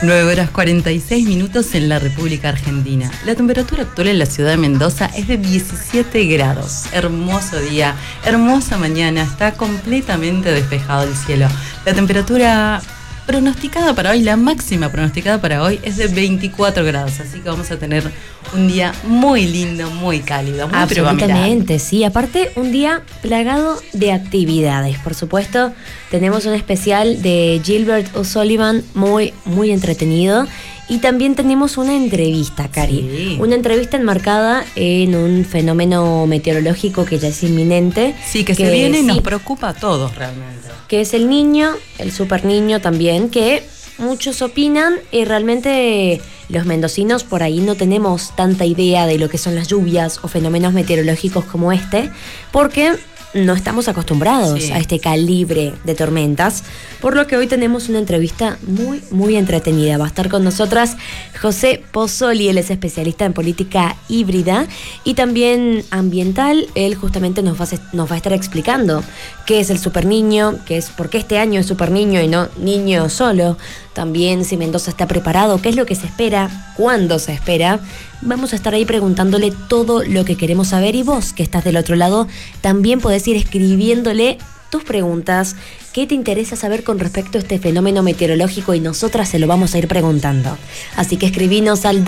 9 horas 46 minutos en la República Argentina. La temperatura actual en la ciudad de Mendoza es de 17 grados. Hermoso día, hermosa mañana, está completamente despejado el cielo. La temperatura pronosticada para hoy, la máxima pronosticada para hoy es de 24 grados, así que vamos a tener un día muy lindo, muy cálido, muy absolutamente, sí. Aparte, un día plagado de actividades. Por supuesto, tenemos un especial de Gilbert O'Sullivan muy, muy entretenido. Y también tenemos una entrevista, Cari. Sí. Una entrevista enmarcada en un fenómeno meteorológico que ya es inminente. Sí, que se viene y nos preocupa a todos realmente. Que es el niño, el super niño también, que muchos opinan y realmente los mendocinos por ahí no tenemos tanta idea de lo que son las lluvias o fenómenos meteorológicos como este, porque no estamos acostumbrados a este calibre de tormentas, por lo que hoy tenemos una entrevista muy, muy entretenida. Va a estar con nosotras José Pozzoli, él es especialista en política híbrida y también ambiental. Él justamente nos va a estar explicando qué es el superniño, por qué este año es superniño y no niño solo. También si Mendoza está preparado, qué es lo que se espera, cuándo se espera. Vamos a estar ahí preguntándole todo lo que queremos saber y vos, que estás del otro lado, también podés ir escribiéndole tus preguntas, qué te interesa saber con respecto a este fenómeno meteorológico y nosotras se lo vamos a ir preguntando. Así que escribinos al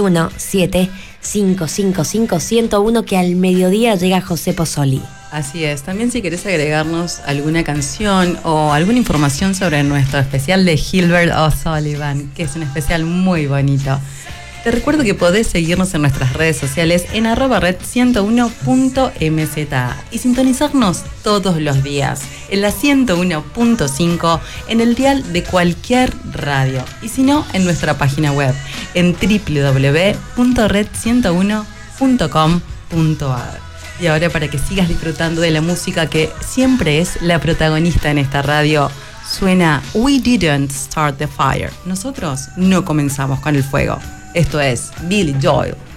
261-7555-101 que al mediodía llega José Pozzoli. Así es, también si querés agregarnos alguna canción o alguna información sobre nuestro especial de Gilbert O'Sullivan, que es un especial muy bonito. Te recuerdo que podés seguirnos en nuestras redes sociales en @red101.mza y sintonizarnos todos los días en la 101.5 en el dial de cualquier radio y si no en nuestra página web en www.red101.com.ar. Y ahora para que sigas disfrutando de la música que siempre es la protagonista en esta radio, suena We Didn't Start the Fire. Nosotros no comenzamos con el fuego. Esto es Billy Joel.